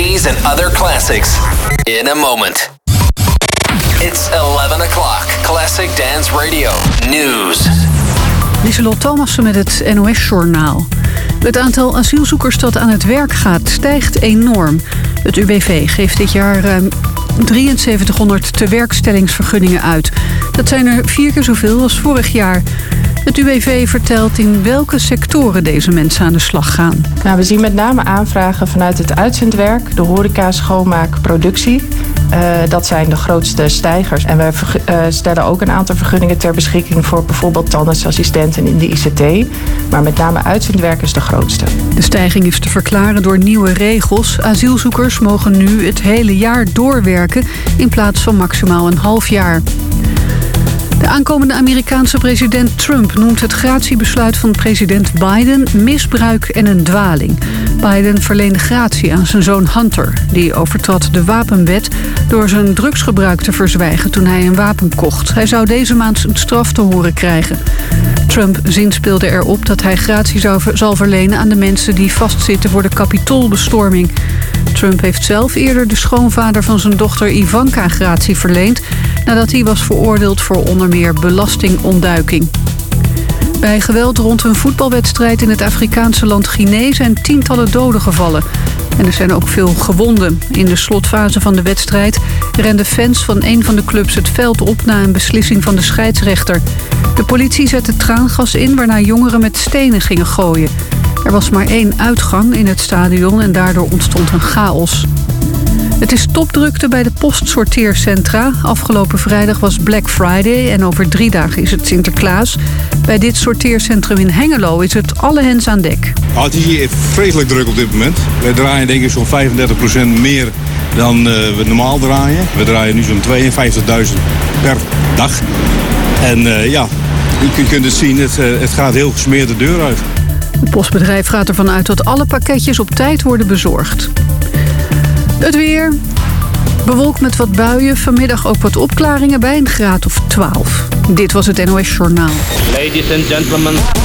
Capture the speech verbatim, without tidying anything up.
These and other classics in a moment. It's eleven o'clock. Classic Dance Radio News. Lieselot Thomassen met het N O S-journaal. Het aantal asielzoekers dat aan het werk gaat stijgt enorm. Het U W V geeft dit jaar ruim drieënzeventighonderd tewerkstellingsvergunningen uit. Dat zijn er vier keer zoveel als vorig jaar. Het U W V vertelt in welke sectoren deze mensen aan de slag gaan. Nou, we zien met name aanvragen vanuit het uitzendwerk, de horeca, schoonmaak, productie. Uh, dat zijn de grootste stijgers. En we uh, stellen ook een aantal vergunningen ter beschikking voor bijvoorbeeld tandartsassistenten in de I C T. Maar met name uitzendwerk is de grootste. De stijging is te verklaren door nieuwe regels. Asielzoekers mogen nu het hele jaar doorwerken in plaats van maximaal een half jaar. De aankomende Amerikaanse president Trump noemt het gratiebesluit van president Biden misbruik en een dwaling. Biden verleende gratie aan zijn zoon Hunter. Die overtrad de wapenwet door zijn drugsgebruik te verzwijgen toen hij een wapen kocht. Hij zou deze maand een straf te horen krijgen. Trump zinspeelde erop dat hij gratie zou, zal verlenen aan de mensen die vastzitten voor de Capitoolbestorming. Trump heeft zelf eerder de schoonvader van zijn dochter Ivanka gratie verleend nadat hij was veroordeeld voor onder meer belastingontduiking. Bij geweld rond een voetbalwedstrijd in het Afrikaanse land Guinea zijn tientallen doden gevallen. En er zijn ook veel gewonden. In de slotfase van de wedstrijd renden fans van een van de clubs het veld op na een beslissing van de scheidsrechter. De politie zette traangas in waarna jongeren met stenen gingen gooien. Er was maar één uitgang in het stadion en daardoor ontstond een chaos. Het is topdrukte bij de postsorteercentra. Afgelopen vrijdag was Black Friday en over drie dagen is het Sinterklaas. Bij dit sorteercentrum in Hengelo is het alle hens aan dek. Oh, het is hier vreselijk druk op dit moment. We draaien denk ik zo'n vijfendertig procent meer dan uh, we normaal draaien. We draaien nu zo'n tweeënvijftigduizend per dag. En uh, ja, u kunt het zien, het, uh, het gaat heel gesmeerd de deur uit. Het postbedrijf gaat ervan uit dat alle pakketjes op tijd worden bezorgd. Het weer. Bewolkt met wat buien. Vanmiddag ook wat opklaringen bij een graad of twaalf. Dit was het N O S Journaal. Ladies and gentlemen.